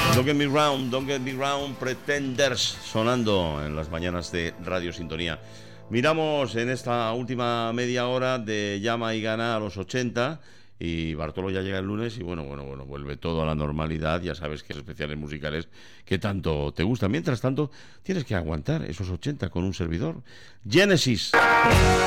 Don't Get Me Round, Pretenders, sonando en las mañanas de Radio Sintonía. Miramos en esta última media hora de Llama y Gana a los 80 y Bartolo ya llega el lunes y bueno, vuelve todo a la normalidad. Ya sabes que especiales musicales que tanto te gustan. Mientras tanto, tienes que aguantar esos 80 con un servidor. Genesis.